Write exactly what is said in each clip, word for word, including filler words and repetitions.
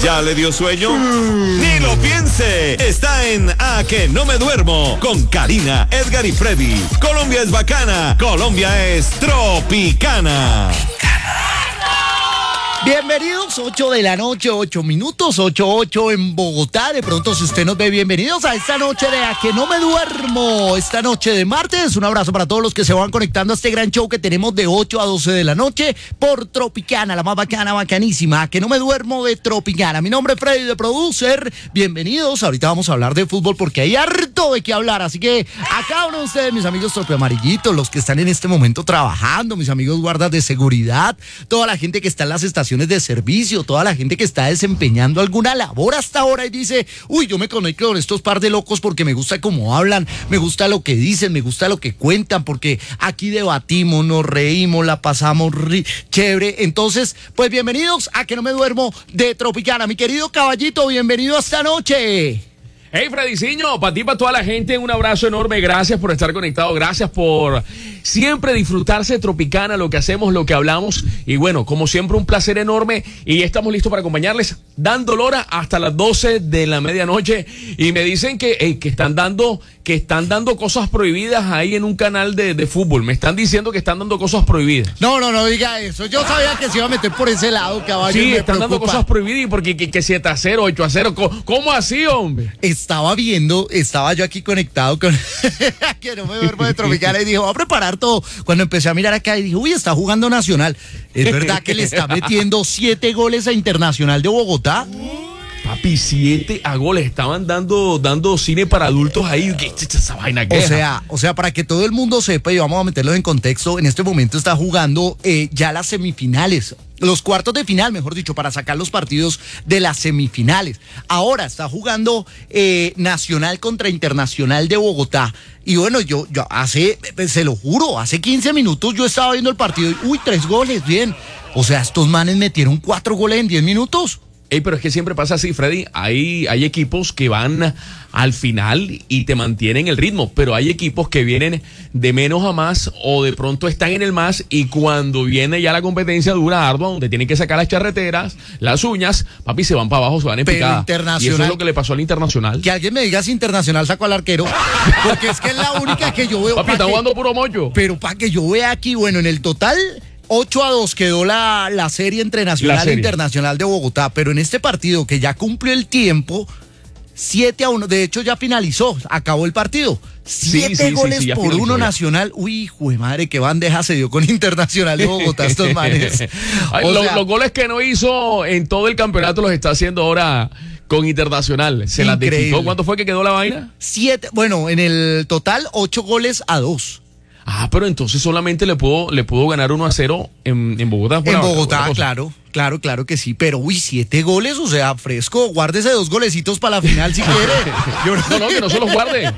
¿Ya le dio sueño? Ni lo piense. Está en A Que No Me Duermo con Karina, Edgar y Freddy. Colombia es bacana. Colombia es tropicana. Bienvenidos, ocho de la noche, ocho minutos, ocho ocho en Bogotá. De pronto, si usted nos ve, bienvenidos a esta noche de A Que No Me Duermo. Esta noche de martes, un abrazo para todos los que se van conectando a este gran show que tenemos de ocho a doce de la noche por Tropicana, la más bacana, bacanísima. A Que No Me Duermo de Tropicana. Mi nombre es Freddy, de Producer. Bienvenidos. Ahorita vamos a hablar de fútbol porque hay harto de qué hablar. Así que a cada uno de ustedes, mis amigos tropiamarillitos, los que están en este momento trabajando, mis amigos guardas de seguridad, toda la gente que está en las estaciones de servicio, toda la gente que está desempeñando alguna labor hasta ahora y dice, uy, yo me conecto con estos par de locos porque me gusta cómo hablan, me gusta lo que dicen, me gusta lo que cuentan, porque aquí debatimos, nos reímos, la pasamos ri- chévere. Entonces, pues bienvenidos a Que No Me Duermo de Tropicana. Mi querido caballito, bienvenido esta noche. Hey, Frediciño, para ti, para toda la gente, un abrazo enorme, gracias por estar conectado, gracias por siempre disfrutarse de Tropicana, lo que hacemos, lo que hablamos, y bueno, como siempre, un placer enorme, y estamos listos para acompañarles, dando lora hasta las doce de la medianoche, y me dicen que, hey, que están dando, que están dando cosas prohibidas ahí en un canal de, de fútbol, me están diciendo que están dando cosas prohibidas. No, no, no diga eso, yo sabía que se iba a meter por ese lado, caballo. Sí, me están preocupa. dando cosas prohibidas, porque que, que siete a cero, ocho a cero, ¿cómo, cómo así, hombre? Estaba viendo, estaba yo aquí conectado con Que No Me Duermo de Tropicana y dije, voy a preparar todo. Cuando empecé a mirar acá y dije, uy, está jugando Nacional. ¿Es verdad que le está metiendo siete goles a Internacional de Bogotá? Papi, siete a goles, estaban dando, dando cine para adultos ahí. ¿Qué es esa vaina? O sea, o sea, para que todo el mundo sepa y vamos a meterlos en contexto, en este momento está jugando eh, ya las semifinales. Los cuartos de final, mejor dicho, para sacar los partidos de las semifinales. Ahora está jugando eh, Nacional contra Internacional de Bogotá. Y bueno, yo, yo hace, se lo juro, hace quince minutos yo estaba viendo el partido y, uy, tres goles, bien. O sea, estos manes metieron cuatro goles en diez minutos. Ey, pero es que siempre pasa así, Freddy. Hay, hay equipos que van al final y te mantienen el ritmo, pero hay equipos que vienen de menos a más o de pronto están en el más y cuando viene ya la competencia dura, ardua, donde tienen que sacar las charreteras, las uñas, papi, se van para abajo, se van en Pero picada. Internacional, y eso es lo que le pasó al Internacional. Que alguien me diga si Internacional sacó al arquero, porque es que es la única que yo veo. Papi, está que, jugando puro mollo. Pero para que yo vea aquí, bueno, en el total ocho a dos quedó la, la serie entre Nacional serie. e Internacional de Bogotá, pero en este partido que ya cumplió el tiempo, siete a uno, de hecho ya finalizó, acabó el partido. Siete sí, sí, goles sí, sí, por finalizó, uno ya. Nacional. Uy, jue madre, qué bandeja se dio con Internacional de Bogotá estos manes. Ay, O lo- sea, los goles que no hizo en todo el campeonato los está haciendo ahora con Internacional. Se las Increíble. desquitó. ¿Cuánto fue que quedó la vaina? siete, bueno, en el total, ocho goles a dos. Ah, pero entonces solamente le pudo, le pudo ganar uno a cero en, en Bogotá. En Bueno, Bogotá, buena cosa. claro, claro, claro que sí. Pero, uy, siete goles, o sea, fresco. Guárdese dos golecitos para la final si quiere. Yo No, no, que no se los guarde.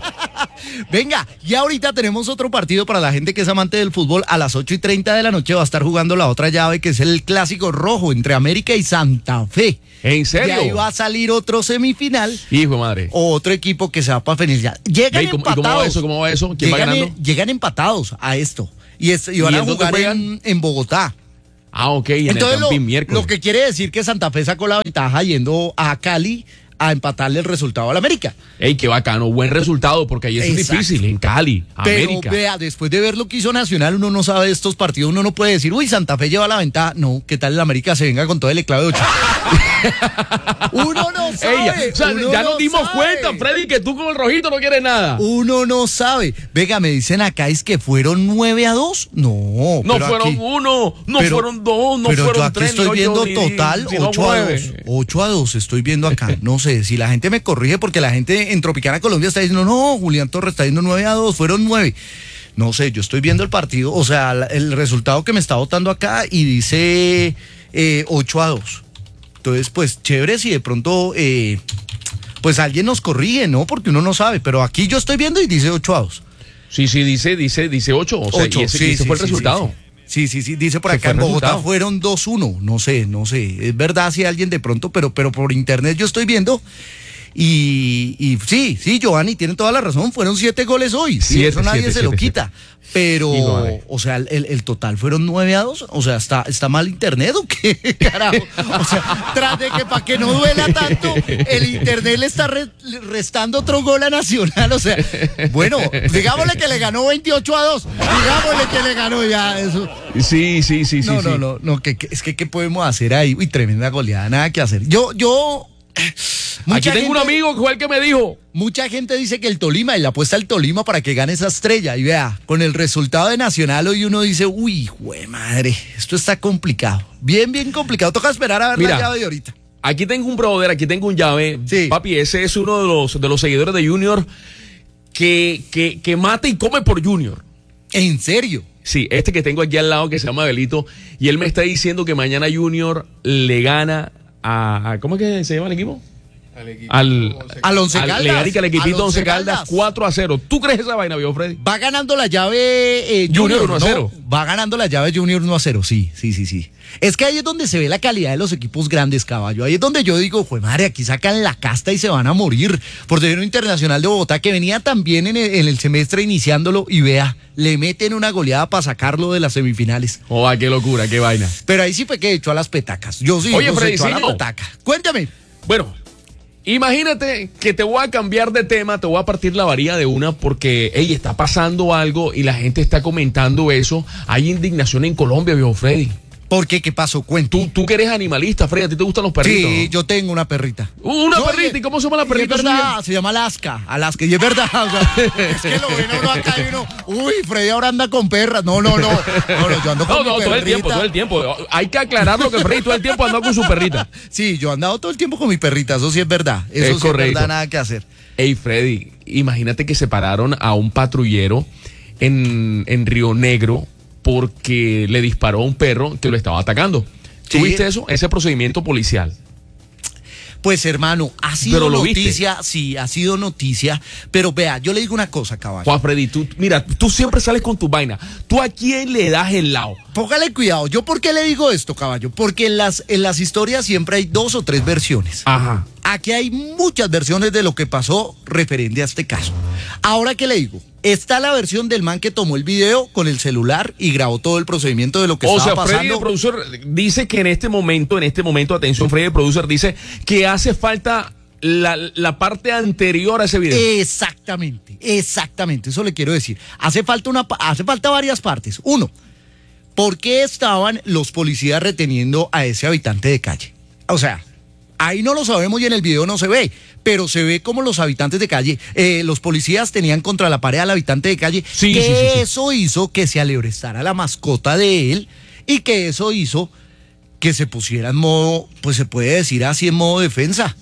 Venga, y ahorita tenemos otro partido para la gente que es amante del fútbol. A las ocho y treinta de la noche va a estar jugando la otra llave, que es el clásico rojo entre América y Santa Fe. ¿En Y serio? ahí va a salir otro semifinal. Hijo de madre. Otro equipo que se va para final ya. Llegan ¿Y cómo, y empatados. cómo va eso? ¿Cómo va eso? ¿Quién va llegan, ganando? llegan empatados a esto. Y, es, y van ¿Y a en dónde jugar juegan? en, en Bogotá. Ah, ok, en Entonces, el lo, Campín miércoles. lo que quiere decir que Santa Fe sacó la ventaja yendo a Cali a empatarle el resultado al América. Ey, qué bacano, buen resultado, porque ahí es Exacto. difícil, en Cali, Pero América. vea, después de ver lo que hizo Nacional, uno no sabe de estos partidos, uno no puede decir, uy, Santa Fe lleva la ventaja. No, ¿qué tal el América se venga con todo el eclave de ocho? Uno no sabe. Ey, o sea, uno ya no nos dimos sabe. cuenta, Freddy, que tú con el rojito no quieres nada. Uno no sabe. Venga, me dicen acá, ¿es que fueron nueve a dos? No. No pero fueron aquí- uno, no pero- fueron dos, no pero fueron yo aquí tres. estoy ni viendo ocho, ni- total sino ocho a nueve. dos. ocho a dos estoy viendo acá. No sé, si la gente me corrige, porque la gente en Tropicana Colombia está diciendo, no, Julián Torres está diciendo nueve a dos, fueron nueve. No sé, yo estoy viendo el partido, o sea, la- el resultado que me está votando acá y dice eh, ocho a dos. Entonces, pues, chévere si de pronto, eh, pues alguien nos corrige, ¿no? Porque uno no sabe, pero aquí yo estoy viendo y dice ocho a dos. Sí, sí, dice, dice, dice ocho. O sea, Ocho, y ese, sí, y ese sí, fue el sí, resultado. Sí, sí, sí, dice por Se acá fue en el Bogotá resultado. fueron dos uno, no sé, no sé, es verdad si alguien de pronto, pero, pero por internet yo estoy viendo Y, y sí, sí, Giovanni, tienen toda la razón, fueron siete goles hoy, sí, Siete, eso nadie siete, se siete, lo quita. Pero, Y nueve. o sea, el, el total fueron nueve a dos. O sea, ¿está, está mal internet o qué? Carajo. O sea, tras de que para que no duela tanto, el internet le está re- restando otro gol a Nacional. O sea, bueno, digámosle que le ganó veintiocho a dos. Digámosle que le ganó ya eso. Sí, sí, sí, sí. No, sí. no, no, no, que, que- es que ¿qué podemos hacer ahí? Uy, tremenda goleada, nada que hacer. Yo, yo. Aquí tengo un gente- amigo que fue el que me dijo. Mucha gente dice que el Tolima y la apuesta al Tolima para que gane esa estrella. Y vea, con el resultado de Nacional hoy uno dice, uy, jue madre, esto está complicado. Bien, bien complicado. Toca esperar a ver Mira. la llave de ahorita. Aquí tengo un brother, aquí tengo un llave. Sí. Papi, ese es uno de los, de los seguidores de Junior que, que, que mata y come por Junior. ¿En serio? Sí, este que tengo aquí al lado que se llama Belito. Y él me está diciendo que mañana Junior le gana a. a- ¿Cómo es que se llama el equipo? Al equipo Al, Al Once al- Caldas. Le gana que al equipito Al Once Once Caldas Caldas. cuatro a cero. ¿Tú crees esa vaina, viejo Freddy? Va ganando la llave eh, Junior Junior, uno a ¿no? cero. Va ganando la llave Junior uno a cero, sí, sí, sí, sí. Es que ahí es donde se ve la calidad de los equipos grandes, caballo. Ahí es donde yo digo, jue madre, aquí sacan la casta y se van a morir. Por tener un Internacional de Bogotá que venía también en el, en el semestre iniciándolo y vea, le meten una goleada para sacarlo de las semifinales. Oh, qué locura, qué vaina. Pero ahí sí fue que echó a las petacas. Yo sí, Oye, los Freddy, echó a sí, la no. petaca. Cuéntame. Bueno, imagínate que te voy a cambiar de tema, te voy a partir la varilla de una porque, hey, está pasando algo y la gente está comentando eso. Hay indignación en Colombia, viejo Freddy. ¿Por qué? ¿Qué pasó? Cuento. Tú, tú que eres animalista, Freddy, a ti te gustan los perritos. Sí, ¿no? yo tengo una perrita. Una No, perrita, ¿y cómo se llama la y perrita Es verdad, suya? se llama Alaska. Alaska, y es verdad. O sea, es que lo ven uno acá y uno, uy, Freddy ahora anda con perras. No, no, no. No, no, yo ando con No, mi no, todo el tiempo, perrita. todo el tiempo. Hay que aclarar lo que Freddy todo el tiempo anda con su perrita. Sí, yo he andado todo el tiempo con mi perrita, eso sí es verdad. Eso Es sí correcto. es verdad, nada que hacer. Hey, Freddy, imagínate que separaron a un patrullero en, en Río Negro porque le disparó a un perro que lo estaba atacando. Sí. ¿Tuviste eso? Ese procedimiento policial. Pues hermano, ha sido Pero lo viste. noticia, sí, ha sido noticia, pero vea, yo le digo una cosa, caballo. Juan Freddy, tú, mira, tú siempre sales con tu vaina. ¿Tú a quién le das el lado? Póngale cuidado. ¿Yo por qué le digo esto, caballo? Porque en las, en las historias siempre hay dos o tres versiones. Ajá. Aquí hay muchas versiones de lo que pasó referente a este caso. Ahora, ¿qué le digo? Está la versión del man que tomó el video con el celular y grabó todo el procedimiento de lo que O sea, estaba Freddy, pasando. el producer, dice que en este momento, en este momento, atención, Freddy, el producer, dice que hace falta la, la parte anterior a ese video. Exactamente, exactamente, eso le quiero decir. Hace falta, una, pa- hace falta varias partes. Uno, ¿por qué estaban los policías reteniendo a ese habitante de calle? O sea, ahí no lo sabemos y en el video no se ve, pero se ve como los habitantes de calle, eh, los policías tenían contra la pared al habitante de calle, Sí, que sí, sí, sí. eso hizo que se alebrestara la mascota de él y que eso hizo que se pusiera en modo, pues se puede decir así, en modo defensa.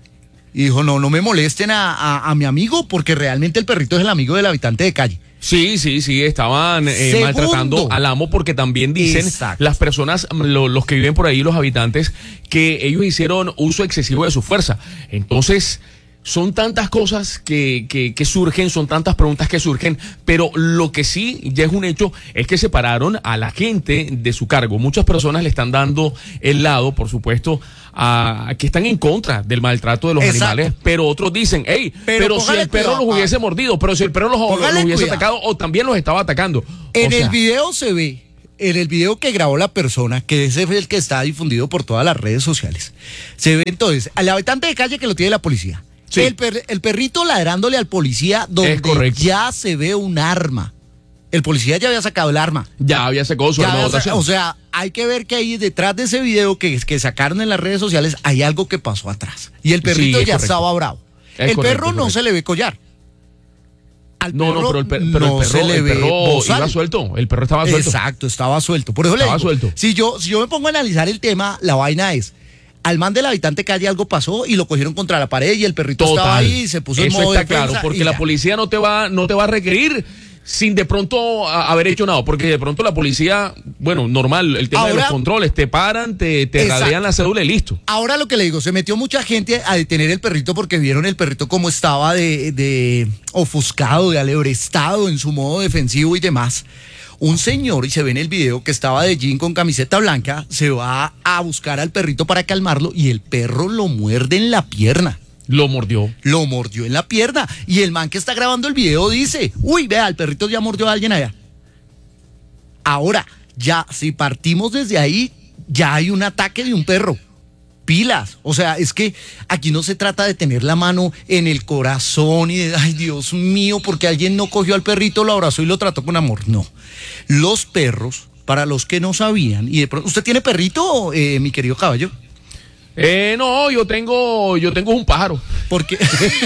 Y dijo, no, no me molesten a, a- a mi amigo porque realmente el perrito es el amigo del habitante de calle. Sí, sí, sí, estaban eh, Segundo. maltratando al amo porque también dicen Exacto. las personas, lo- los que viven por ahí, los habitantes, que ellos hicieron uso excesivo de su fuerza. Entonces, son tantas cosas que, que, que surgen, son tantas preguntas que surgen, pero lo que sí ya es un hecho es que separaron a la gente de su cargo. Muchas personas le están dando el lado, por supuesto, a, a que están en contra del maltrato de los Exacto. animales, pero otros dicen, hey, Pero pero, si póngale el perro cuidado, los hubiese ah. mordido, pero si el perro los, los Póngale hubiese cuidado. atacado o también los estaba atacando. En O sea, el video se ve, en el video que grabó la persona, que ese fue el que está difundido por todas las redes sociales, se ve entonces al habitante de calle que lo tiene la policía. Sí. El, per- el perrito ladrándole al policía donde correcto. ya se ve un arma. El policía ya había sacado el arma. ya había sacado su Ya arma de había sa- votación. o sea, hay que ver que ahí detrás de ese video que, que sacaron en las redes sociales hay algo que pasó atrás. Y el perrito Sí, es ya correcto. estaba bravo. Es el correcto, perro es no correcto. se le ve collar. Al no, no, perro pero el, per- pero no el se perro, le el ve perro bozal. iba suelto. El perro estaba suelto. Exacto, estaba suelto. Por eso Estaba le digo, suelto. Si yo, si yo me pongo a analizar el tema, la vaina es, al man del habitante calle algo pasó y lo cogieron contra la pared y el perrito estaba Total. ahí y se puso en Eso modo está defensa claro, porque y la ya. policía no te va, no te va a requerir sin de pronto a- haber hecho nada, porque de pronto la policía, bueno, normal, el tema de Ahora- los controles, te paran, te, te Exacto. radian la cédula y listo. Ahora lo que le digo, se metió mucha gente a detener el perrito porque vieron el perrito como estaba de, de ofuscado, de alebrestado en su modo defensivo y demás. Un señor, y se ve en el video, que estaba de jean con camiseta blanca, se va a buscar al perrito para calmarlo y el perro lo muerde en la pierna. Lo mordió. Lo mordió en la pierna. Y el man que está grabando el video dice, uy, vea, el perrito ya mordió a alguien allá. Ahora, ya, si partimos desde ahí, ya hay un ataque de un perro. Pilas. O sea, es que aquí no se trata de tener la mano en el corazón y de, ay, Dios mío, porque alguien no cogió al perrito, lo abrazó y lo trató con amor. No. Los perros, para los que no sabían, y de pronto, ¿usted tiene perrito, eh, mi querido caballo? Eh, no, yo tengo, yo tengo un pájaro. Porque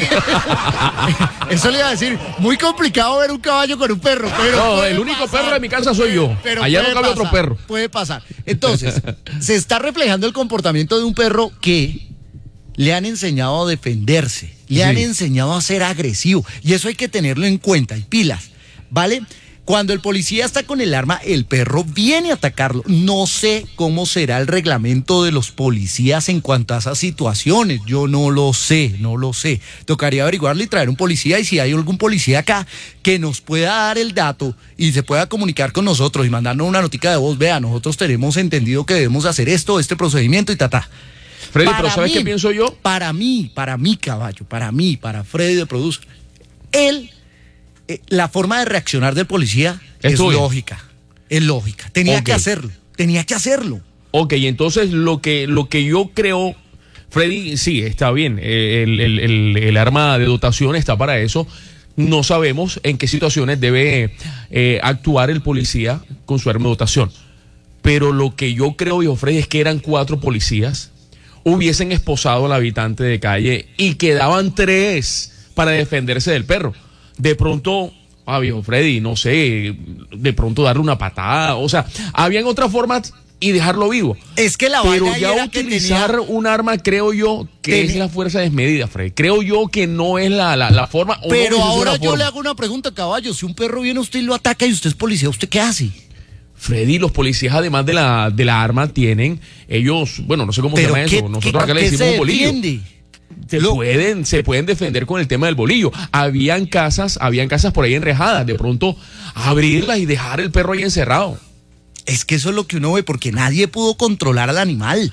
eso le iba a decir, muy complicado ver un caballo con un perro, pero no, el único pasar. perro de mi casa soy yo. Pero allá no cabe otro perro. Puede pasar. Entonces, se está reflejando el comportamiento de un perro que le han enseñado a defenderse, le sí. han enseñado a ser agresivo, y eso hay que tenerlo en cuenta, y pilas, ¿vale? Cuando el policía está con el arma, el perro viene a atacarlo. No sé cómo será el reglamento de los policías en cuanto a esas situaciones. Yo no lo sé, no lo sé. Tocaría averiguarle y traer un policía, y si hay algún policía acá que nos pueda dar el dato y se pueda comunicar con nosotros y mandarnos una notica de voz, vea, nosotros tenemos entendido que debemos hacer esto, este procedimiento y ta, Freddy, para pero ¿sabes mí, qué pienso yo? Para mí, para mí, caballo, para mí, para Freddy de Producer, él... la forma de reaccionar del policía es, es lógica, es lógica. Tenía okay. que hacerlo, tenía que hacerlo. Ok, entonces lo que, lo que yo creo, Freddy, sí, está bien, el, el, el, el arma de dotación está para eso. No sabemos en qué situaciones debe eh, actuar el policía con su arma de dotación. Pero lo que yo creo, viejo Freddy, es que eran cuatro policías, hubiesen esposado al habitante de calle y quedaban tres para defenderse del perro. De pronto, ah, viejo Freddy, no sé, de pronto darle una patada, o sea, habían otras formas y dejarlo vivo. Es que la Pero ya utilizar tenía... un arma, creo yo, que Ten... es la fuerza desmedida, Freddy. Creo yo que no es la, la, la forma. Pero no ahora yo forma. le hago una pregunta, caballo. Si un perro viene, usted lo ataca y usted es policía, ¿usted qué hace? Freddy, los policías, además de la, de la arma, tienen, ellos, bueno, no sé cómo se llama qué, eso, nosotros acá le decimos un bolillo. Se Lo... pueden, se pueden defender con el tema del bolillo. Habían casas, habían casas por ahí enrejadas. De pronto abrirlas y dejar el perro ahí encerrado. Es que eso es lo que uno ve, porque nadie pudo controlar al animal.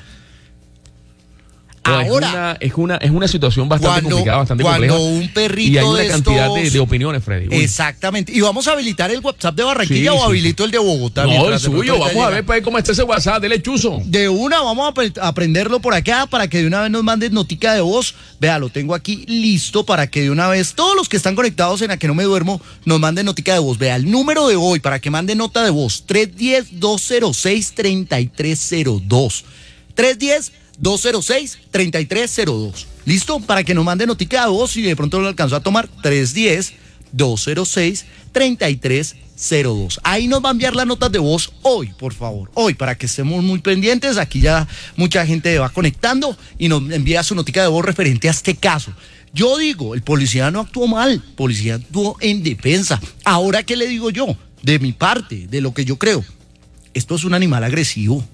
No, Ahora, es una, es una, es una situación bastante cuando, complicada, bastante cuando compleja. Un perrito y hay una de cantidad estos... de, de opiniones, Freddy. Uy. Exactamente. ¿Y vamos a habilitar el WhatsApp de Barranquilla sí, o sí, habilito sí. el de Bogotá? No, el suyo. Vamos a ver para ver cómo está ese WhatsApp. Dele chuzo. De una, vamos a aprenderlo por acá para que de una vez nos mandes notica de voz. Vea, lo tengo aquí listo para que de una vez todos los que están conectados en A Que No Me Duermo nos manden notica de voz. Vea, el número de hoy para que manden nota de voz: tres uno cero, dos cero seis, tres tres cero dos. tres uno cero, dos cero seis, tres tres cero dos. ¿Listo? Para que nos mande notica de voz y de pronto lo alcanzó a tomar. tres uno cero, dos cero seis, tres tres cero dos. Ahí nos va a enviar las notas de voz hoy, por favor. Hoy, para que estemos muy pendientes. Aquí ya mucha gente va conectando y nos envía su notica de voz referente a este caso. Yo digo, el policía no actuó mal, el policía actuó en defensa. Ahora, ¿qué le digo yo? De mi parte, de lo que yo creo. Esto es un animal agresivo.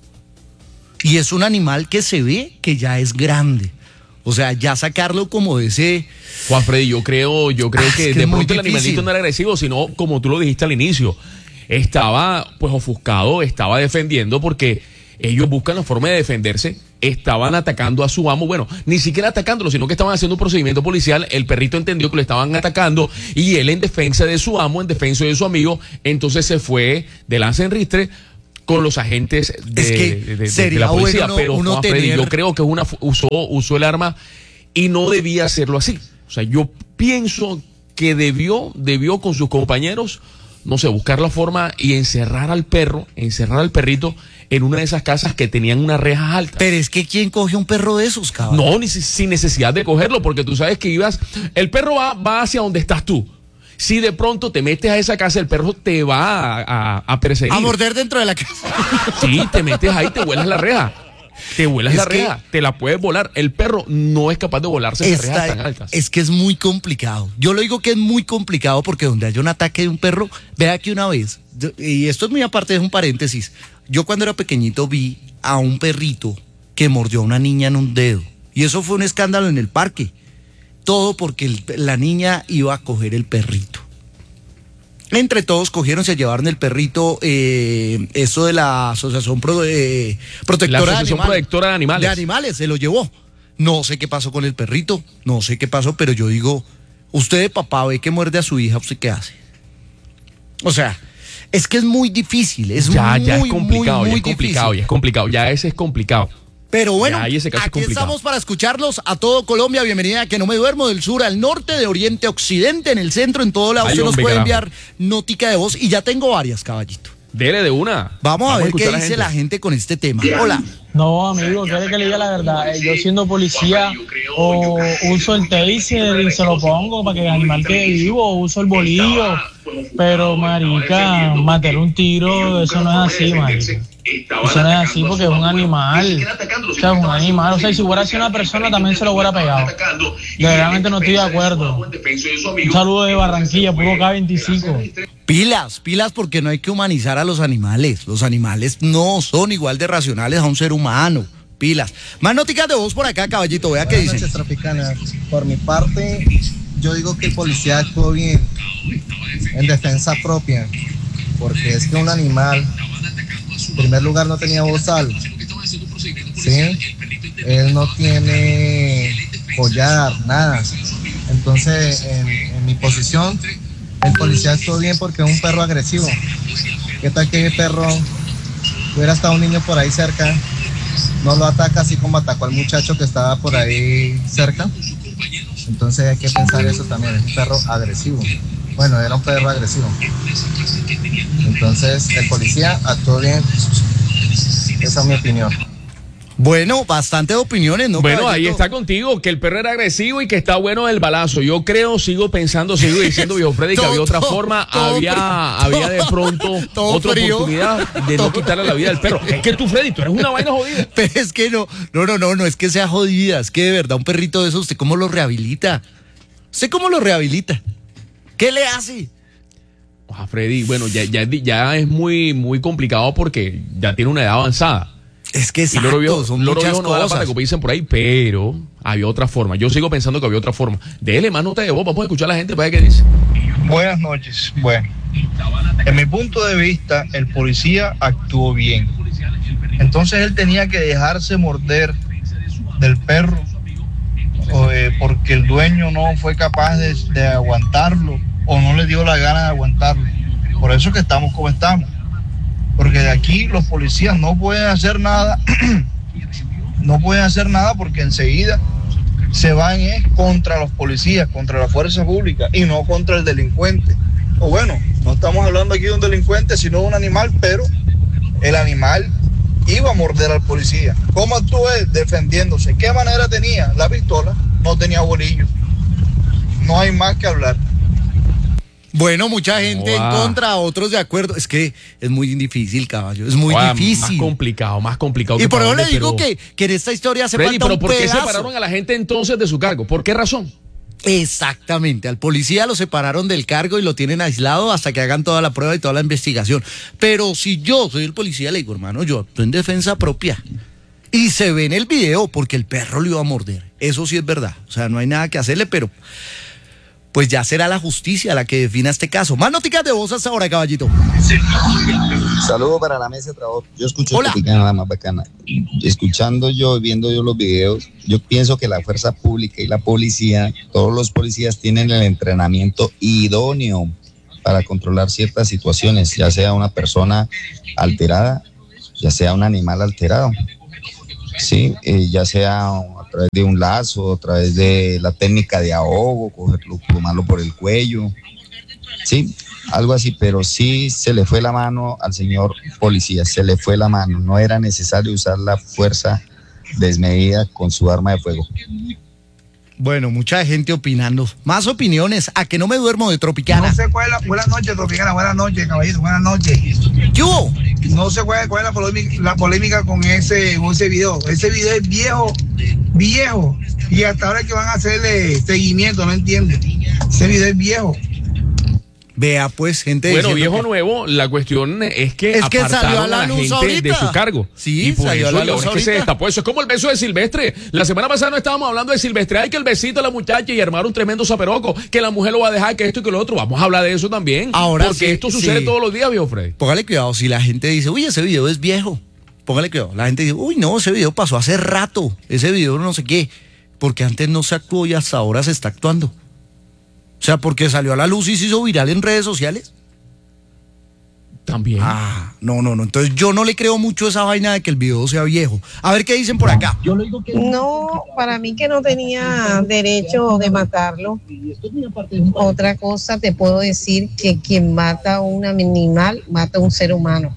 Y es un animal que se ve que ya es grande. O sea, ya sacarlo como de ese... Juan Freddy, yo creo, yo creo ah, que, que de pronto el animalito no era agresivo, sino como tú lo dijiste al inicio, estaba pues ofuscado, estaba defendiendo porque ellos buscan la forma de defenderse, estaban atacando a su amo, bueno, ni siquiera atacándolo, sino que estaban haciendo un procedimiento policial, el perrito entendió que lo estaban atacando y él en defensa de su amo, en defensa de su amigo, entonces se fue de lanza en ristre con los agentes de, es que de, de, sería de la policía, bueno pero uno Juan Freddy, tener... yo creo que una, usó, usó el arma y no debía hacerlo así. O sea, yo pienso que debió, debió con sus compañeros, no sé, buscar la forma y encerrar al perro, encerrar al perrito en una de esas casas que tenían unas rejas altas. Pero es que ¿quién coge un perro de esos, cabrón? No, ni sin necesidad de cogerlo, porque tú sabes que ibas, el perro va, va hacia donde estás tú. Si de pronto te metes a esa casa, el perro te va a, a, a perseguir. A morder dentro de la casa. Sí, te metes ahí, te vuelas la reja. Te vuelas es la reja, que te la puedes volar. El perro no es capaz de volarse esas rejas tan altas. Es que es muy complicado. Yo lo digo que es muy complicado porque donde haya un ataque de un perro, vea que una vez, y esto es muy aparte, es un paréntesis, yo cuando era pequeñito vi a un perrito que mordió a una niña en un dedo. Y eso fue un escándalo en el parque. Todo porque el, la niña iba a coger el perrito. Entre todos cogieron, se llevaron el perrito, eh, eso de la Asociación Pro, eh, Protectora, la Asociación de, Animal, Protectora de Animales. de Animales, se lo llevó. No sé qué pasó con el perrito, no sé qué pasó, pero yo digo, usted de papá ve que muerde a su hija, ¿usted qué hace? O sea, es que es muy difícil, es ya, muy, ya es muy, complicado, muy ya es complicado, difícil. ya es complicado, ya ese es complicado. Pero bueno, Ya, ahí ese caso es aquí complicado. estamos para escucharlos a todo Colombia. Bienvenida a Que No Me Duermo, del sur al norte, de oriente a occidente, en el centro, en todo lado. Ay, Usted nos hombre, puede carajo. enviar notica de voz y ya tengo varias, caballito. Dele de una. Vamos, a ver escuchar qué dice la gente con este tema. Hola. No, amigo, quiere que le diga la verdad. Eh, Yo siendo policía o uso el taser y se lo pongo para que el animal quede vivo, o uso el bolillo. Pero, marica, matar un tiro, eso no es así, marica. Eso no es así porque es un animal. O sea, es un animal. O sea, y si hubiera sido una persona también se lo hubiera pegado. Realmente no estoy de acuerdo. Un saludo de Barranquilla, puro K veinticinco. Pilas, pilas, porque no hay que humanizar a los animales. Los animales no son igual de racionales a un ser humano. Pilas. Más noticas de voz por acá, caballito. Vea qué Buenas dice. noches, Tropicana. Por mi parte, yo digo que el policía actuó bien en defensa propia, porque es que un animal, en primer lugar, no tenía bozal, ¿sí? Él no tiene collar, nada. Entonces, en, en mi posición, el policía actuó bien porque es un perro agresivo. ¿Qué tal que el perro hubiera estado un niño por ahí cerca? No lo ataca así como atacó al muchacho que estaba por ahí cerca. Entonces hay que pensar eso también, es un perro agresivo. Bueno, era un perro agresivo. Entonces el policía actuó bien. Esa es mi opinión. Bueno, bastantes opiniones, ¿no? Bueno, caballito? ahí está contigo, que el perro era agresivo y que está bueno el balazo. Yo creo, sigo pensando, sigo diciendo, viejo Freddy, que Todo, había otra todo, forma, todo había, frío, había de pronto todo otra frío. oportunidad de Todo- no quitarle la vida al perro. Es que tú, Freddy, tú eres una vaina jodida. Pero es que no, no, no, no, no es que sea jodida, es que de verdad un perrito de eso, ¿usted cómo lo rehabilita? ¿Usted cómo lo rehabilita? ¿Qué le hace? Ah, Freddy, bueno, ya, ya, ya es muy, muy complicado porque ya tiene una edad avanzada. Es que Y exacto, Loro Viejo, son Loro muchas Viejo no da la pata, cosas. como dicen por ahí, pero había otra forma. Yo sigo pensando que había otra forma. Dele más nota de voz, vamos a escuchar a la gente para ver qué dice. Buenas noches. Bueno, en mi punto de vista, el policía actuó bien. Entonces él tenía que dejarse morder del perro o, eh, porque el dueño no fue capaz de, de aguantarlo o no le dio la gana de aguantarlo. Por eso es que estamos como estamos. Porque de aquí los policías no pueden hacer nada, no pueden hacer nada porque enseguida se van es contra los policías, contra la fuerza pública y no contra el delincuente. O bueno, no estamos hablando aquí de un delincuente, sino de un animal, pero el animal iba a morder al policía. ¿Cómo actuó él? Defendiéndose. ¿Qué manera tenía? La pistola, no tenía bolillo. No hay más que hablar. Bueno, mucha gente Wow. en contra, otros de acuerdo. Es que es muy difícil, caballo, es muy Guau, difícil. Más complicado, más complicado. Y que por para eso le dónde, digo pero- que, que en esta historia hace Freddy, falta pero un ¿por qué pedazo. separaron a la gente entonces de su cargo? ¿Por qué razón? Exactamente, al policía lo separaron del cargo y lo tienen aislado hasta que hagan toda la prueba y toda la investigación. Pero si yo soy el policía, le digo, hermano, yo actúo en defensa propia. Y se ve en el video porque el perro lo iba a morder. Eso sí es verdad. O sea, no hay nada que hacerle, pero pues ya será la justicia la que defina este caso. Más noticias de voz hasta ahora, caballito. Saludos para la mesa de trabajo. Yo escucho Hola. Tropicana, la más bacana. Escuchando yo, viendo yo los videos, yo pienso que la fuerza pública y la policía, todos los policías tienen el entrenamiento idóneo para controlar ciertas situaciones, ya sea una persona alterada, ya sea un animal alterado, sí, eh, ya sea a través de un lazo, a través de la técnica de ahogo, cogerlo, tomarlo por el cuello, sí, algo así, pero sí se le fue la mano al señor policía, se le fue la mano, no era necesario usar la fuerza desmedida con su arma de fuego. Bueno, mucha gente opinando. Más opiniones. A que no me duermo de Tropicana. No sé cuál es la... Buenas noches, Tropicana. Buenas noches, caballito. Buenas noches. Yo. No sé cuál, cuál es la polémica, la polémica con ese, con ese video. Ese video es viejo, viejo. Y hasta ahora es que van a hacerle seguimiento, no entiendo. Ese video es viejo. Vea, pues, gente. Bueno, diciendo viejo que- nuevo, la cuestión es que Es que apartaron salió a la a la luz gente ahorita. de su cargo. Sí, y por salió a eso la la luz verdad es que se ahorita. destapó. Eso es como el beso de Silvestre. La semana pasada no estábamos hablando de Silvestre. Hay que el besito a la muchacha y armar un tremendo zaperoco, que la mujer lo va a dejar, que esto y que lo otro. Vamos a hablar de eso también. Ahora porque sí, esto sucede sí. todos los días, viejo Freddy. Póngale cuidado, si la gente dice, uy, ese video es viejo. Póngale cuidado. La gente dice, uy, no, ese video pasó hace rato. Ese video no sé qué. Porque antes no se actuó y hasta ahora se está actuando. O sea, porque salió a la luz y se hizo viral en redes sociales. También. Ah, no, no, no. Entonces yo no le creo mucho esa vaina de que el video sea viejo. A ver qué dicen por acá. No, para mí que no tenía derecho de matarlo. Otra cosa te puedo decir que quien mata a un animal mata a un ser humano.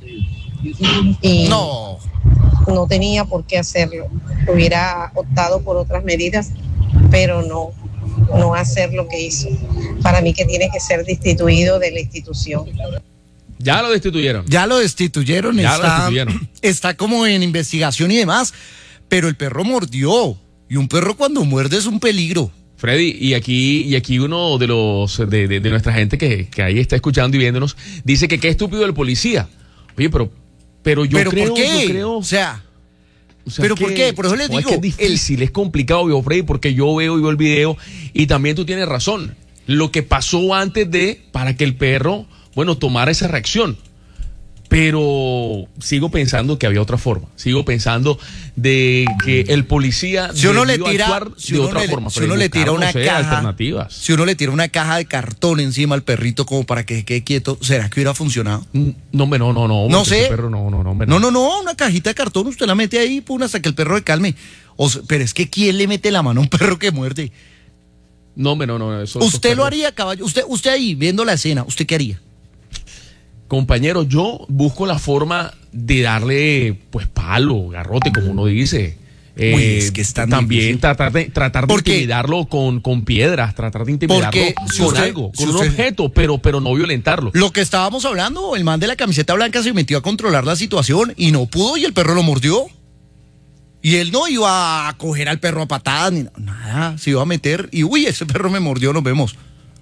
Y no. No tenía por qué hacerlo. Hubiera optado por otras medidas, pero no, no hacer lo que hizo. Para mí que tiene que ser destituido de la institución. Ya lo destituyeron. Ya lo destituyeron. Ya está, lo destituyeron. Está como en investigación y demás. Pero el perro mordió. Y un perro cuando muerde es un peligro. Freddy, y aquí, y aquí uno de los de, de, de nuestra gente que, que ahí está escuchando y viéndonos, dice que qué estúpido el policía. Oye, pero, pero yo ¿Pero creo, por qué? yo creo. O sea, O sea, ¿pero que, por qué? Por eso les no, digo. Es que es difícil, el... es complicado, viejo Freddy, porque yo veo y veo el video y también tú tienes razón. Lo que pasó antes de, para que el perro, bueno, tomara esa reacción. Pero sigo pensando que había otra forma. Sigo pensando de que el policía si uno le debió tira, actuar si de uno otra le, forma. si uno le tira buscar, una no sé, caja, alternativas. si uno le tira una caja de cartón encima al perrito como para que se quede quieto, ¿será que hubiera funcionado? No, hombre, no, no, no. No sé. Perro, no, no, no, hombre, no, no, no, una cajita de cartón, usted la mete ahí, pum, hasta que el perro se calme. O sea, pero es que ¿quién le mete la mano a un perro que muerde? No, hombre, no, no. Eso, ¿Usted lo haría, caballo? Usted, usted ahí, viendo la escena, ¿usted qué haría? Compañero, yo busco la forma de darle, pues, palo, garrote, como uno dice. Eh, Uy, es que es tan también difícil. tratar de, tratar de intimidarlo con, con piedras, tratar de intimidarlo Porque con si usted- algo, si con un usted- objeto, pero, pero no violentarlo. Lo que estábamos hablando, el man de la camiseta blanca se metió a controlar la situación y no pudo y el perro lo mordió. Y él no iba a coger al perro a patadas ni nada, se iba a meter y uy, ese perro me mordió, nos vemos.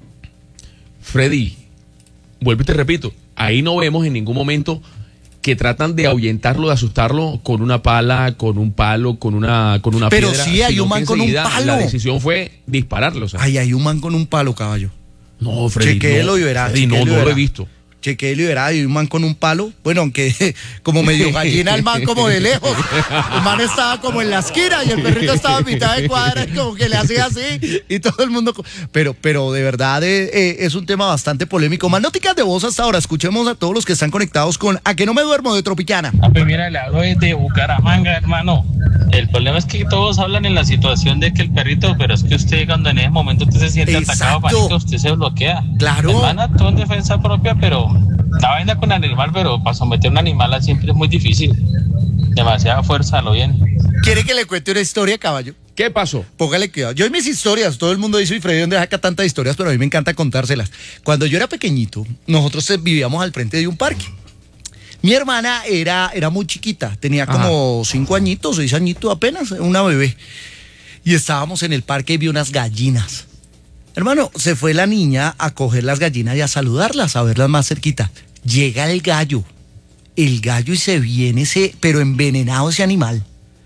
Freddy, vuelvo y te repito, ahí no vemos en ningún momento que tratan de ahuyentarlo, de asustarlo con una pala, con un palo, con una, con una Pero piedra. sí hay sino un man que con un enseguida palo. La decisión fue dispararlo. O sea. Ay, hay un man con un palo, caballo. No, Freddy, Chequéelo no, y verá. Freddy, no, chequéelo y no lo verá. he visto. Chequéelo y verá, hay un man con un palo. Bueno, aunque como medio gallina el man como de lejos. El man estaba como en la esquina y el perrito estaba a mitad de cuadra y como que le hacía así y todo el mundo... Pero, pero de verdad eh, eh, es un tema bastante polémico. Más noticas de voz hasta ahora. Escuchemos a todos los que están conectados con A que no me duermo de Tropicana. Ah, pues mira, le hablo desde Bucaramanga, hermano. El problema es que todos hablan en la situación de que el perrito, pero es que usted cuando en ese momento usted se siente Exacto. atacado, manito, usted se bloquea. Claro. El man actuó en defensa propia, pero la vaina con el animal, pero para someter a un animal a siempre es muy difícil. Demasiada fuerza, a lo bien. ¿Quiere que le cuente una historia, caballo? ¿Qué pasó? Póngale cuidado. Yo en mis historias, todo el mundo dice, y Freddy, ¿dónde saca tantas historias? Pero a mí me encanta contárselas. Cuando yo era pequeñito, nosotros eh, vivíamos al frente de un parque. Mi hermana era, era muy chiquita, tenía como Ajá. cinco añitos, seis añitos apenas, una bebé. Y estábamos en el parque y vi unas gallinas. Hermano, se fue la niña a coger las gallinas y a saludarlas, a verlas más cerquita. Llega el gallo, el gallo y se viene ese, pero envenenado ese animal,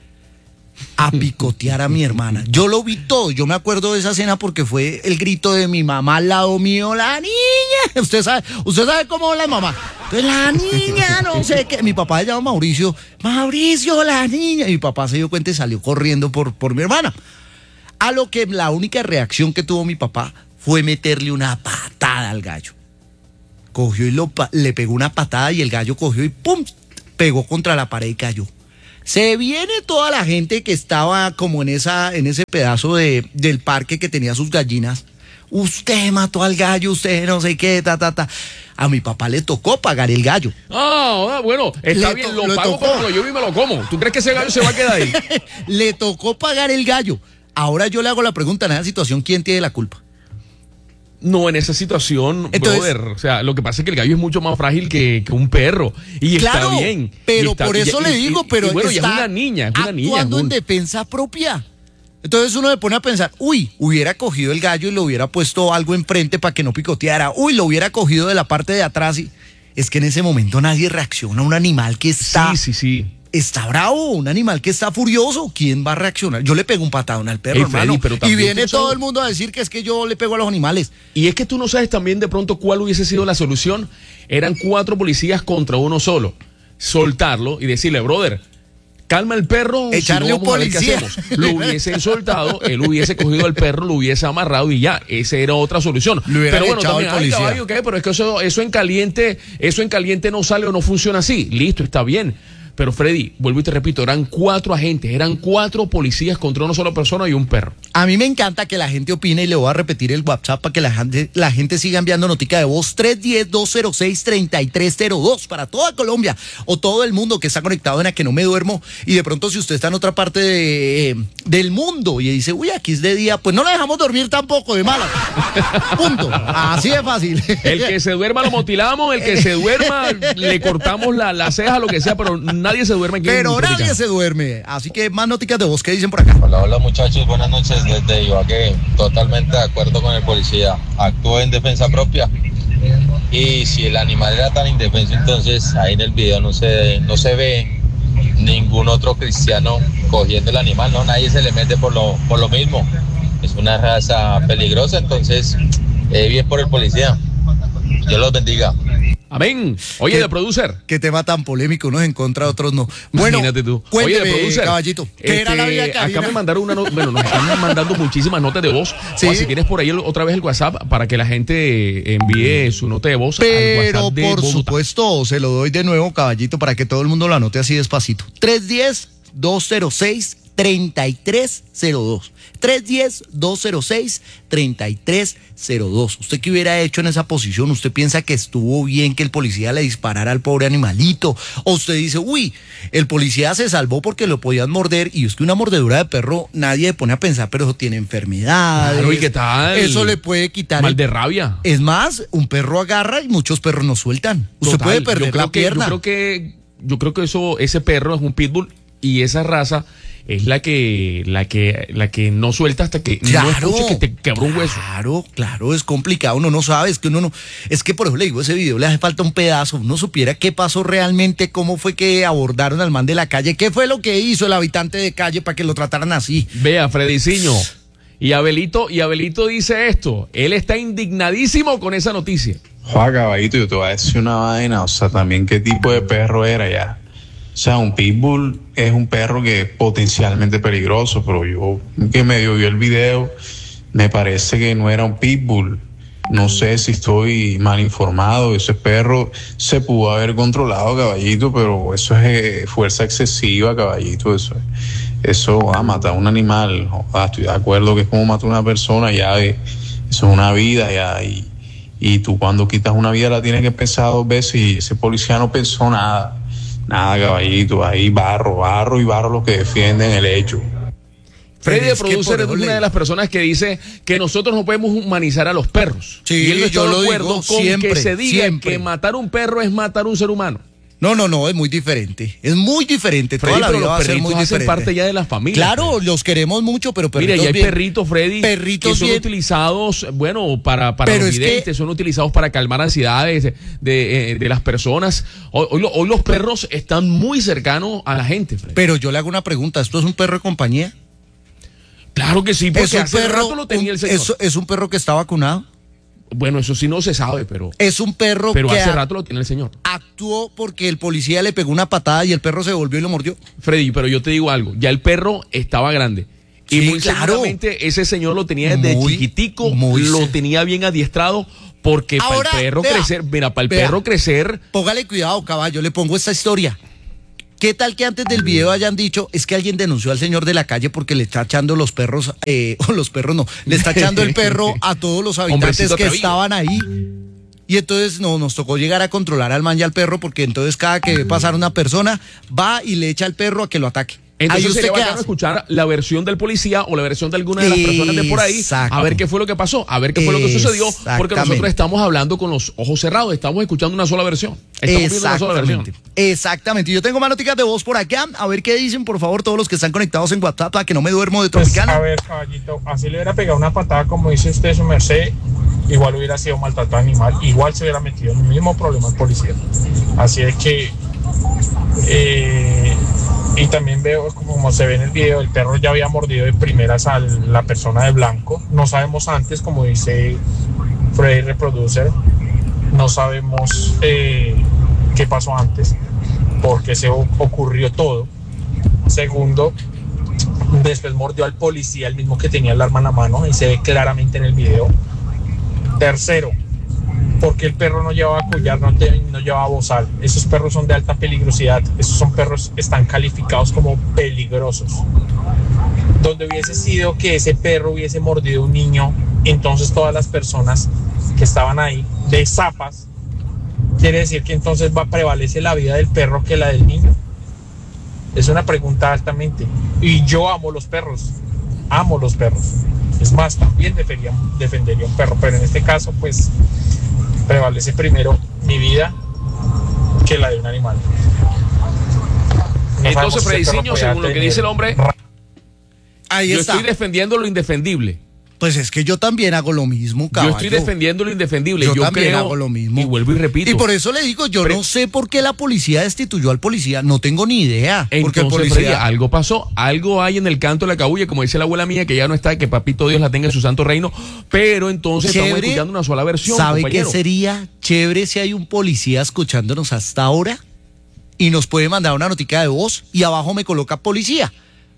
a picotear a mi hermana. Yo lo vi todo, yo me acuerdo de esa escena porque fue el grito de mi mamá al lado mío, la niña. Usted sabe, usted sabe cómo es la mamá. Entonces, la niña, no sé qué. Mi papá se llama Mauricio. Mauricio, la niña. Y mi papá se dio cuenta y salió corriendo por, por mi hermana. A lo que la única reacción que tuvo mi papá fue meterle una patada al gallo. Cogió y lo, le pegó una patada y el gallo cogió y ¡pum! Pegó contra la pared y cayó. Se viene toda la gente que estaba como en esa en ese pedazo de, del parque que tenía sus gallinas. Usted mató al gallo, usted no sé qué, ta, ta, ta. A mi papá le tocó pagar el gallo. Ah, bueno, está Le bien, to- lo le pago tocó. como yo y me lo como. ¿Tú crees que ese gallo se va a quedar ahí? Le tocó pagar el gallo. Ahora yo le hago la pregunta en esa situación, ¿quién tiene la culpa? No, en esa situación, Entonces- brother, o sea, lo que pasa es que el gallo es mucho más frágil que, que un perro. Y Claro, está bien. pero y está- por eso y- le y- digo, y- pero y bueno, ya está es una niña, es una niña. actuando es en un- defensa propia. Entonces uno se pone a pensar, uy, hubiera cogido el gallo y le hubiera puesto algo enfrente para que no picoteara. Uy, lo hubiera cogido de la parte de atrás. Y... Es que en ese momento nadie reacciona a un animal que está... Sí, sí, sí. Está bravo, un animal que está furioso. ¿Quién va a reaccionar? Yo le pego un patadón al perro, Ey, Freddy, hermano. pero Y también viene tú todo sabes- el mundo a decir que es que yo le pego a los animales. Y es que tú no sabes también de pronto cuál hubiese sido la solución. Eran cuatro policías contra uno solo. Soltarlo y decirle, brother, calma el perro, echarle si no, un vamos a ver qué policía. hacemos. Lo hubiesen soltado, él hubiese cogido al perro, lo hubiese amarrado y ya, esa era otra solución. Pero bueno, también, ay, caballo, ¿qué? Pero es que eso, eso en caliente, eso en caliente no sale o no funciona así. Listo, está bien. Pero Freddy, vuelvo y te repito, eran cuatro agentes, eran cuatro policías contra una sola persona y un perro. A mí me encanta que la gente opine y le voy a repetir el WhatsApp para que la gente, la gente siga enviando notica de voz tres uno cero, dos cero seis, tres tres cero dos para toda Colombia o todo el mundo que está conectado en A Que No Me Duermo. Y de pronto si usted está en otra parte de, eh, del mundo y dice, uy, aquí es de día, pues no lo dejamos dormir tampoco de mala. Punto. Así de fácil. El que se duerma lo motilamos, el que se duerma le cortamos la, la ceja, lo que sea, pero nadie se duerme aquí. Pero nadie se duerme. Así que más noticas de voz que dicen por acá. Hola, hola muchachos, buenas noches desde Ibagué. Totalmente de acuerdo con el policía. Actuó en defensa propia. Y si el animal era tan indefenso, entonces ahí en el video no se, no se ve ningún otro cristiano cogiendo el animal, no, nadie se le mete por lo, por lo mismo. Es una raza peligrosa, entonces eh, bien por el policía. Dios los bendiga. Amén. Oye, de producer. Qué tema tan polémico, unos en contra, otros no. Bueno, imagínate tú. Cuénteme, Oye, de producer, caballito. ¿Qué este, era la vida acá me mandaron una no, bueno, nos están mandando muchísimas notas de voz. ¿Sí? O si tienes por ahí el, otra vez el WhatsApp para que la gente envíe su nota de voz. Pero al WhatsApp de por Bogotá. Supuesto, se lo doy de nuevo, caballito, para que todo el mundo lo anote así despacito. tres uno cero, dos cero seis, tres tres cero dos. tres uno cero, dos cero seis, tres tres cero dos. ¿Usted qué hubiera hecho en esa posición? ¿Usted piensa que estuvo bien que el policía le disparara al pobre animalito? ¿O usted dice, uy, el policía se salvó porque lo podían morder? Y es que una mordedura de perro nadie le pone a pensar, pero eso tiene enfermedades. Claro, ¿y qué tal? Eso le puede quitar mal el... de rabia. Es más, un perro agarra y muchos perros no sueltan. Usted Total, puede perder yo creo la que, pierna. Yo creo que, yo creo que eso, ese perro es un pitbull y esa raza es la que, la que, la que no suelta hasta que Claro, no escuche que te quebra un hueso. Claro, claro, es complicado, uno no sabe, es que uno no, es que por ejemplo le digo, ese video le hace falta un pedazo, uno supiera qué pasó realmente, cómo fue que abordaron al man de la calle, qué fue lo que hizo el habitante de calle para que lo trataran así. Vea, Frediciño, y Abelito, y Abelito dice esto, él está indignadísimo con esa noticia. Juan, caballito, yo te voy a decir una vaina, o sea, también qué tipo de perro era ya. O sea, un pitbull es un perro que es potencialmente peligroso, pero yo que medio vi el video, me parece que no era un pitbull. No sé si estoy mal informado. Ese perro se pudo haber controlado, caballito, pero eso es eh, fuerza excesiva, caballito. Eso, eso a matar a un animal, joder, estoy de acuerdo que es como matar a una persona, ya eh, eso es una vida, ya. Y, y tú cuando quitas una vida la tienes que pensar dos veces y ese policía no pensó nada. Nada, caballito, ahí barro, barro y barro los que defienden el hecho. Freddy, de producer, es una de las personas que dice que nosotros no podemos humanizar a los perros. Sí, y él no está yo de lo acuerdo digo con siempre, que se diga siempre. que matar un perro es matar un ser humano. No, no, no, es muy diferente. Es muy diferente. Freddy, Toda la pero vida los va a ser perritos muy hacen diferente. parte ya de las familias. Claro, Freddy. los queremos mucho, pero perritos Mira, y hay bien. perritos, Freddy, Perritos que son bien. utilizados, bueno, para, para Pero los es que- videntes, son utilizados para calmar ansiedades de, de, eh, de las personas. Hoy, hoy lo- hoy los perros están muy cercanos a la gente, Freddy. Pero yo le hago una pregunta, ¿esto es un perro de compañía? Claro que sí, porque ¿Es un hace perro, rato lo tenía un- el señor. es, es un perro que está vacunado? Bueno, eso sí no se sabe, pero, Es un perro pero que hace a- rato lo tiene el señor. actuó porque el policía le pegó una patada y el perro se volvió y lo mordió. Freddy, pero yo te digo algo, ya el perro estaba grande. Y Sí, muy claro. seguramente ese señor lo tenía desde Muy, chiquitico, muy lo se- tenía bien adiestrado, porque Ahora, para el perro vea, crecer, mira, para el vea. perro crecer, Póngale cuidado, caballo, le pongo esta historia. ¿Qué tal que antes del video hayan dicho, es que alguien denunció al señor de la calle porque le está echando los perros, eh, o los perros no, le está echando el perro a todos los habitantes Hombrecito que atrevido. estaban ahí? Y entonces no, nos tocó llegar a controlar al man y al perro porque entonces cada que ve pasar una persona va y le echa al perro a que lo ataque. entonces Ahí usted sería qué bacano hace. escuchar la versión del policía o la versión de alguna de las personas de por ahí, Exacto. a ver qué fue lo que pasó, a ver qué fue lo que sucedió, porque Exactamente. nosotros estamos hablando con los ojos cerrados, estamos escuchando una sola versión, estamos viendo una sola versión. Exactamente. Exactamente. Yo tengo más noticias de voz por acá. A ver qué dicen, por favor, todos los que están conectados en WhatsApp para que no me duermo de Pues, Tropicana. a ver, caballito, así le hubiera pegado una patada, como dice usted, su merced, igual hubiera sido maltrato animal, igual se hubiera metido en el mismo problema el policía. Así es que, eh, y también veo, como se ve en el video, el perro ya había mordido de primeras a la persona de blanco. No sabemos antes, como dice Freddy Reproducer, no sabemos eh, qué pasó antes, porque se o- ocurrió todo. Segundo, después mordió al policía, el mismo que tenía el arma en la mano, y se ve claramente en el video. Tercero, porque el perro no llevaba collar, no, te, no llevaba bozal. Esos perros son de alta peligrosidad. Esos son perros, están calificados como peligrosos. Donde hubiese sido que ese perro hubiese mordido a un niño, entonces todas las personas que estaban ahí de zapas, quiere decir que entonces va a prevalece la vida del perro que la del niño. Es una pregunta altamente. Y yo amo los perros, amo los perros. Es más, también defendería, defendería un perro, pero en este caso, pues, prevalece primero mi vida que la de un animal. No Entonces, Frediciño, según lo que dice el hombre, ahí yo está. estoy defendiendo lo indefendible. Pues es que yo también hago lo mismo, caballo. Yo estoy defendiendo lo indefendible. Yo, Yo también creo, hago lo mismo. Y vuelvo y repito. Y por eso le digo, yo Pero- no sé por qué la policía destituyó al policía, no tengo ni idea. Porque el Entonces, policía... Freddy, algo pasó, algo hay en el canto de la cabulla, como dice la abuela mía, que ya no está, que papito Dios la tenga en su santo reino, pero entonces estamos Chévere. escuchando una sola versión, ¿Sabe compañero. qué sería chévere si hay un policía escuchándonos hasta ahora y nos puede mandar una notica de voz y abajo me coloca policía?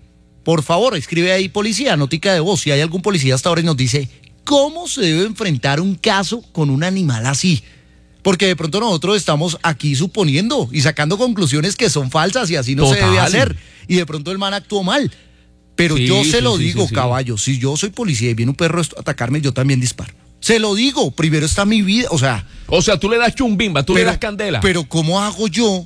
Por favor, escribe ahí policía, notica de voz. Si hay algún policía hasta ahora y nos dice cómo se debe enfrentar un caso con un animal así. Porque de pronto nosotros estamos aquí suponiendo y sacando conclusiones que son falsas y así no se Total. debe hacer. Y de pronto el man actuó mal. Pero Sí, yo se sí, lo sí, digo, sí, sí. caballo, si yo soy policía y viene un perro a atacarme, yo también disparo. Se lo digo, primero está mi vida, o sea... O sea, tú le das chumbimba, tú le das candela. Pero ¿cómo hago yo?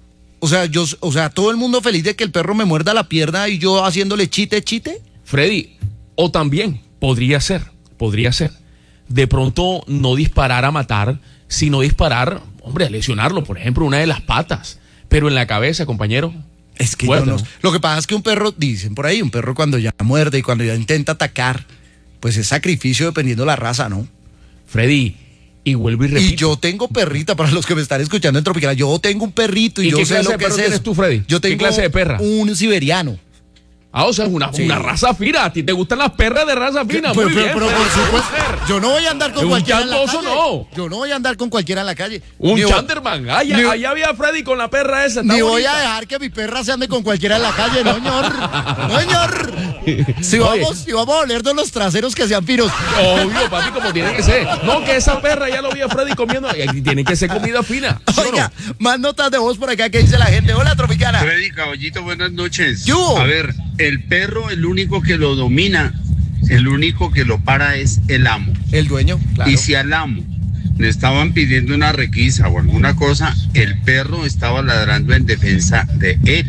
O sea, yo, o sea, todo el mundo feliz de que el perro me muerda la pierna y yo haciéndole chite, chite. Freddy, o también, podría ser, podría ser, de pronto no disparar a matar, sino disparar, hombre, a lesionarlo, por ejemplo, una de las patas, pero en la cabeza, compañero. Es que Fuerte, yo no- ¿no? Lo que pasa es que un perro, dicen por ahí, un perro cuando ya muerde y cuando ya intenta atacar, pues es sacrificio dependiendo la raza, ¿no? Freddy, y vuelvo y repito. Y yo tengo perrita, para los que me están escuchando en Tropicana, yo tengo un perrito y, ¿Y yo qué sé clase lo de que perro es tienes eso. tú, Freddy? Yo ¿Qué tengo clase de perra? un siberiano. Ah, o sea, es una, Sí. una raza fina. ¿A ti te gustan las perras de raza fina? Pero, Muy pero- bien, pero Freddy. por supuesto, yo no voy a andar con Un cualquiera en la chandoso calle. no. Yo no voy a andar con cualquiera en la calle. Un Ni voy- Chanderman. Allá, ni- allá había Freddy con la perra esa. está Ni voy bonita. a dejar que mi perra se ande con cualquiera en la calle, no, señor. No, señor. Si Oye. vamos, si vamos a olernos los traseros que sean finos. Obvio, papi, como tiene que ser. No, que esa perra ya lo vi a Freddy comiendo. Y tiene que ser comida fina. ¿sí o no? Oiga, más notas de voz por acá que dice la gente. Hola, Tropicana. Freddy, caballito, buenas noches. ¿Qué hubo? A ver, el perro, el único que lo domina, el único que lo para es el amo. El dueño, claro. Y si al amo le estaban pidiendo una requisa o alguna cosa, el perro estaba ladrando en defensa de él.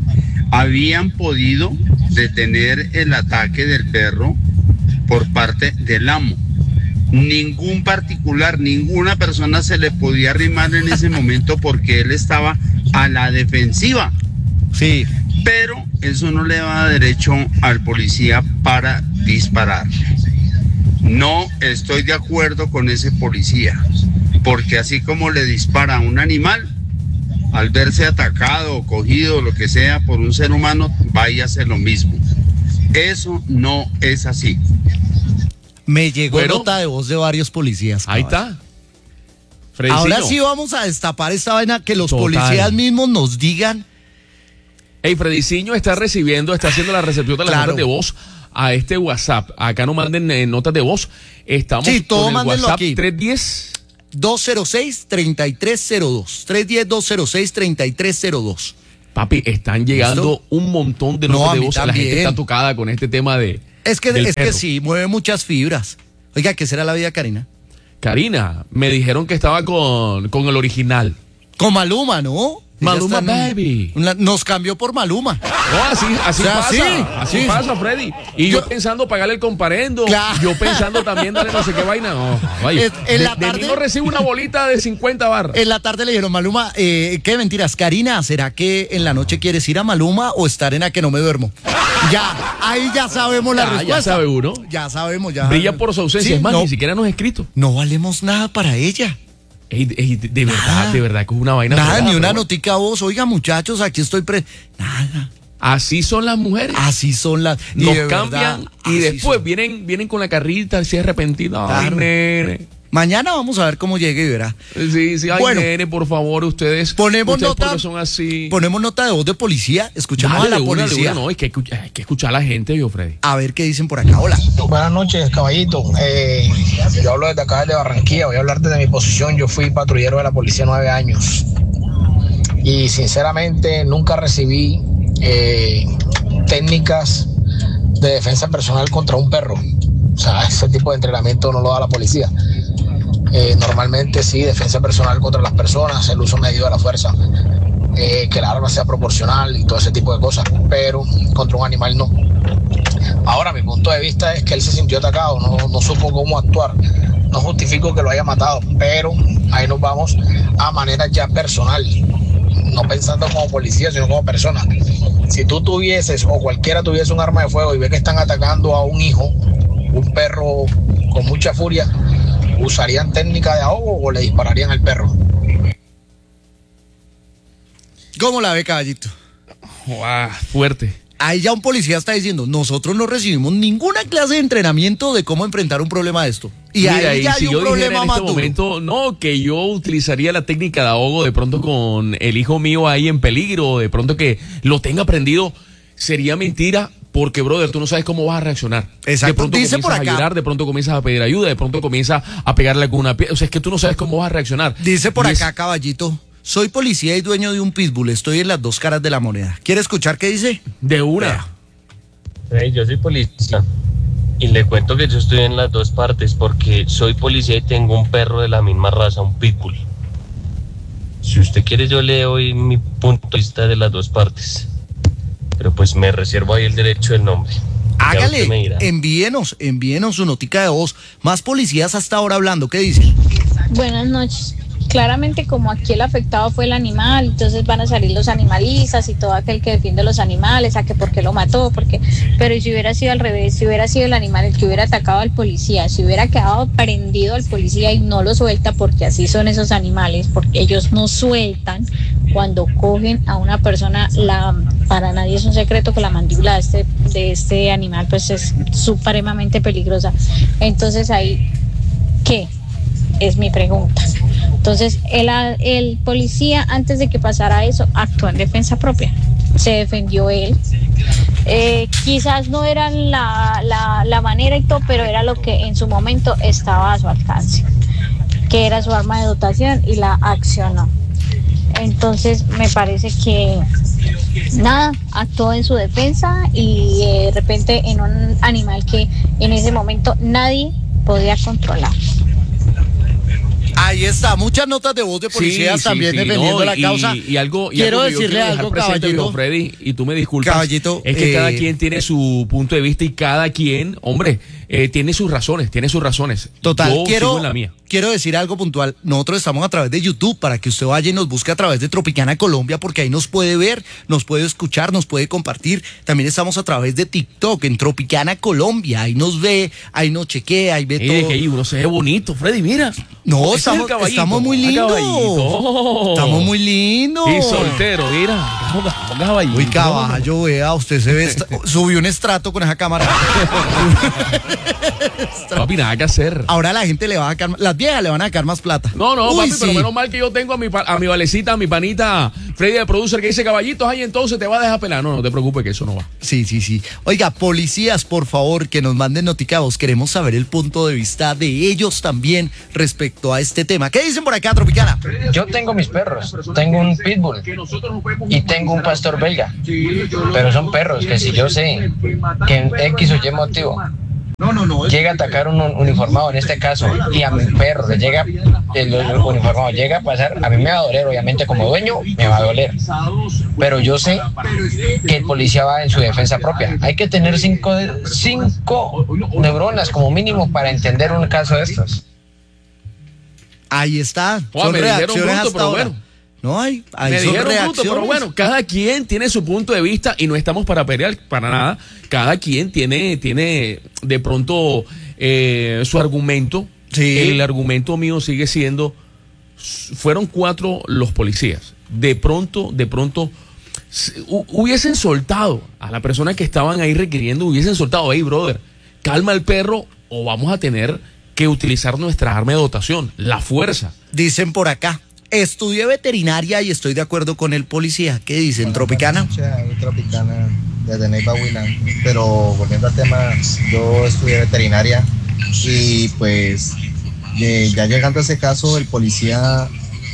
Habían podido detener el ataque del perro por parte del amo. Ningún particular, ninguna persona se le podía arrimar en ese momento porque él estaba a la defensiva. Sí. Pero eso no le da derecho al policía para disparar. No estoy de acuerdo con ese policía, porque así como le dispara a un animal, al verse atacado o cogido, lo que sea, por un ser humano, vaya a hacer lo mismo. Eso no es así. Me llegó Bueno. nota de voz de varios policías. Ahí caballo. está. Frediciño. Ahora sí vamos a destapar esta vaina, que los Total. policías mismos nos digan. Hey, Frediciño está recibiendo, está haciendo la recepción de las Claro. notas de voz a este WhatsApp. Acá no manden eh, notas de voz. Estamos Sí, todo con el mándenlo WhatsApp aquí. tres uno cero. dos cero seis, treinta y tres cero dos. tres uno cero, dos cero seis, treinta y tres cero dos. Papi, están llegando ¿Listo? un montón de No, notas a de mí voz. La gente también. está tocada con este tema de. Es que, del es que perro. sí, mueve muchas fibras. Oiga, ¿qué será la vida, Karina? Karina, me dijeron que estaba con, con el original. Con Maluma, ¿no? Maluma Ella está en- Baby. Una- nos cambió por Maluma. No, así, así O sea, pasa. sí, así sí. pasa, Freddy. Y yo, Yo- pensando pagarle el comparendo. Claro. Yo pensando también darle no sé qué vaina. No, vaya. Es- en de, la de tarde- mí no recibo una bolita de cincuenta barras. En la tarde le dijeron, Maluma, eh, qué mentiras, Karina, ¿será que en la noche quieres ir a Maluma o estar en A que no me duermo? Ya, ahí ya sabemos la Ya, ya respuesta. sabe uno. Ya sabemos, ya. Brilla por su ausencia. Sí, es más, no, ni siquiera nos ha escrito. no valemos nada para ella. Ey, ey, de, de verdad, Nada. de verdad que es una vaina. Nada, fregada, ni pero una bueno. notica a vos. Oiga, muchachos, aquí estoy pre... Nada. Así son las mujeres. Así son las... y Nos de cambian verdad, y así después son. vienen, vienen con la carrita, así arrepentida. Ay, Claro. nene. Mañana vamos a ver cómo llegue y verá. Sí, sí, ay, bueno, nene, por favor, ustedes. Ponemos ustedes nota. porque son así. Ponemos nota de voz de policía. Escuchamos Dale, a la de una, de policía. una, no, hay que, escuchar, hay que escuchar a la gente, yo, Freddy. A ver qué dicen por acá. Hola. Buenas noches, caballito. Eh, yo hablo desde acá, desde Barranquilla. Voy a hablar desde mi posición. Yo fui patrullero de la policía nueve años. Y sinceramente nunca recibí eh, técnicas de defensa personal contra un perro. O sea, ese tipo de entrenamiento no lo da la policía. Eh, normalmente sí, defensa personal contra las personas, el uso medido de la fuerza, eh, que el arma sea proporcional y todo ese tipo de cosas, pero contra un animal no. Ahora, mi punto de vista es que él se sintió atacado, no, no supo cómo actuar. No justifico que lo haya matado, pero ahí nos vamos a manera ya personal, no pensando como policía, sino como persona. Si tú tuvieses o cualquiera tuviese un arma de fuego y ve que están atacando a un hijo, un perro con mucha furia, ¿usarían técnica de ahogo o le dispararían al perro? ¿Cómo la ve, caballito? Wow, fuerte. Ahí ya un policía está diciendo, nosotros no recibimos ninguna clase de entrenamiento de cómo enfrentar un problema de esto. Y Mira, ahí y ya si hay yo un dijera problema en más este duro. momento, no, que yo utilizaría la técnica de ahogo de pronto con el hijo mío ahí en peligro, de pronto que lo tenga prendido, sería mentira. Porque, brother, tú no sabes cómo vas a reaccionar. Exacto. De pronto Dice comienzas por a acá. llorar, de pronto comienzas a pedir ayuda, de pronto comienzas a pegarle con una piedra. O sea, es que tú no sabes cómo vas a reaccionar. Dice por Y es- acá, caballito, soy policía y dueño de un pitbull, estoy en las dos caras de la moneda. ¿Quiere escuchar qué dice? De una. Vea. Hey, yo soy policía y le cuento que yo estoy en las dos partes porque soy policía y tengo un perro de la misma raza, un pitbull. Si usted quiere yo le doy mi punto de vista de las dos partes, pero pues me reservo ahí el derecho del nombre. Ya usted me dirá. Hágale, envíenos, envíenos su notica de voz. Más policías hasta ahora hablando, ¿qué dicen? Buenas noches. Claramente como aquí el afectado fue el animal, entonces van a salir los animalistas y todo aquel que defiende los animales, a que por qué lo mató, porque, pero si hubiera sido al revés, si hubiera sido el animal el que hubiera atacado al policía, si hubiera quedado prendido al policía y no lo suelta, porque así son esos animales, porque ellos no sueltan cuando cogen a una persona, la, para nadie es un secreto que la mandíbula de este, de este animal pues es supremamente peligrosa. Entonces ahí, ¿qué? Es mi pregunta. Entonces, el, el policía, antes de que pasara eso, actuó en defensa propia. Se defendió él. Eh, quizás no era la, la, la manera y todo, pero era lo que en su momento estaba a su alcance, que era su arma de dotación y la accionó. Entonces, me parece que nada, actuó en su defensa y eh, de repente en un animal que en ese momento nadie podía controlar. Ahí está, muchas notas de voz de policías Sí, sí, también sí, defendiendo no, la y, causa. Y algo, y quiero algo que yo decirle quiero dejar algo, presente, caballito. viejo Freddy, y tú me disculpas. Caballito, es que eh, cada quien tiene su punto de vista y cada quien, hombre, eh, tiene sus razones, tiene sus razones. Total, yo quiero, sigo en la mía. quiero decir algo puntual. Nosotros estamos a través de YouTube para que usted vaya y nos busque a través de Tropicana Colombia, porque ahí nos puede ver, nos puede escuchar, nos puede compartir. También estamos a través de TikTok en Tropicana Colombia. Ahí nos ve, ahí nos chequea, ahí ve Ey, todo. que ahí uno se ve bonito, Freddy, mira. No, Ese estamos, es el caballito, estamos muy el lindos. caballito. Estamos muy lindos. Y soltero, mira. Un caballito. Uy, caballo, vea, usted se ve, est- subió un estrato con esa cámara. Papi, nada que hacer. Ahora la gente le va a sacar, las viejas le van a sacar más plata. No, no, Uy, papi, sí. pero menos mal que yo tengo a mi, pa- a mi valecita, a mi panita Freddy de producer que dice caballitos, ahí entonces te va a dejar pelar. No, no te preocupes que eso no va. Sí, sí, sí. Oiga, policías, por favor, que nos manden noticados. Queremos saber el punto de vista de ellos también respecto a este tema. ¿Qué dicen por acá, Tropicana? Yo tengo mis perros, tengo un pitbull y tengo un pastor belga, pero son perros que si yo sé que en X o Y motivo llega a atacar un uniformado en este caso y a mi perro le llega el uniformado llega a pasar, a mí me va a doler, obviamente como dueño me va a doler, pero yo sé que el policía va en su defensa propia. Hay que tener cinco, cinco neuronas como mínimo para entender un caso de estos. Ahí está. Joder, Son me dijeron reacciones bruto, hasta pero ahora. bueno. No hay, ahí Me son dijeron bruto, reacciones. pero bueno, cada quien tiene su punto de vista y no estamos para pelear para nada. Cada quien tiene, tiene de pronto eh, su argumento. Sí. El argumento mío sigue siendo, fueron cuatro los policías. De pronto, de pronto, s- hu- hubiesen soltado a la persona que estaban ahí requiriendo, hubiesen soltado, hey, brother, calma el perro o vamos a tener que utilizar nuestra arma de dotación, la fuerza. Dicen por acá, estudié veterinaria y estoy de acuerdo con el policía. ¿Qué dicen, Tropicana? Tropicana desde Neiva, Huila. Pero volviendo al tema, yo estudié veterinaria y pues de, ya llegando a ese caso, el policía,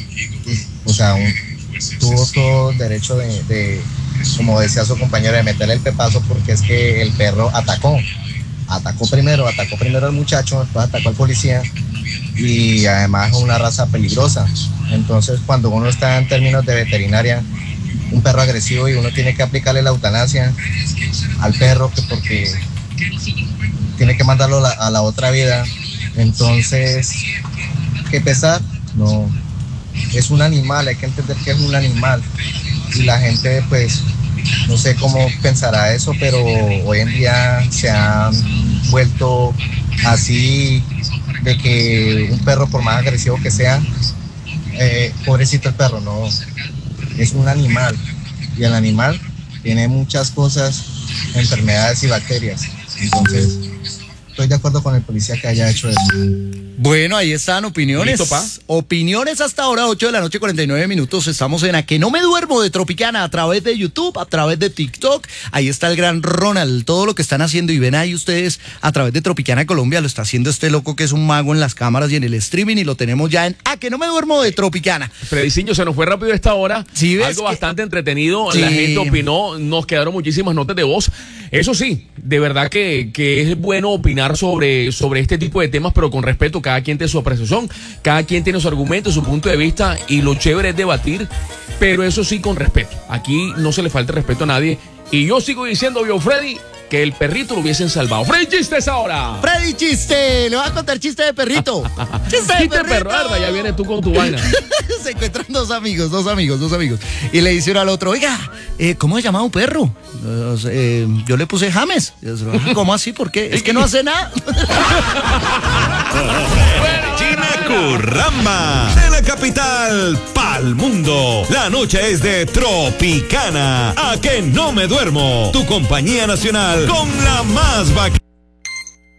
o sea, un, tuvo todo el derecho de, de, como decía su compañero, de meterle el pepazo porque es que el perro atacó. Atacó primero, atacó primero al muchacho, después atacó al policía y además es una raza peligrosa. Entonces, cuando uno está en términos de veterinaria, un perro agresivo y uno tiene que aplicarle la eutanasia al perro que porque tiene que mandarlo a la, a la otra vida. Entonces, ¿qué pesar? No, es un animal, hay que entender que es un animal y la gente pues no sé cómo pensará eso, pero hoy en día se han vuelto así de que un perro, por más agresivo que sea, eh, pobrecito el perro, no, es un animal y el animal tiene muchas cosas, enfermedades y bacterias. Entonces, estoy de acuerdo con el policía que haya hecho eso. Bueno, ahí están opiniones. ¿Listo, pa? Opiniones hasta ahora, ocho de la noche, cuarenta y nueve minutos. Estamos en A Que No Me Duermo de Tropicana a través de YouTube, a través de TikTok. Ahí está el gran Ronald, todo lo que están haciendo. Y ven ahí ustedes a través de Tropicana Colombia. Lo está haciendo este loco que es un mago en las cámaras y en el streaming. Y lo tenemos ya en A Que No Me Duermo de Tropicana. Frediciño, se nos fue rápido esta hora. Sí, ¿ves? Algo que... bastante entretenido. Sí. La gente opinó. Nos quedaron muchísimas notas de voz. Eso sí, de verdad que, que es bueno opinar sobre, sobre este tipo de temas, pero con respeto. Cada quien tiene su apreciación, cada quien tiene su argumento, su punto de vista, y lo chévere es debatir, pero eso sí con respeto. Aquí no se le falta respeto a nadie. Y yo sigo diciendo, yo, Freddy, que el perrito lo hubiesen salvado. Freddy, chistes ahora. Freddy, chiste. Le voy a contar chiste de perrito. Chiste de Chiste perrito. perro, arda, ya vienes tú con tu vaina. Se encuentran dos amigos, dos amigos, dos amigos. Y le dice uno al otro, oiga, eh, ¿cómo se llama un perro? Eh, eh, yo le puse James. Y otro, ¿cómo así? ¿Por qué? Es que no hace nada. China Curramba, de la capital pa'l mundo. La noche es de Tropicana. A Que No Me Duermo, tu compañía nacional con la más bacana.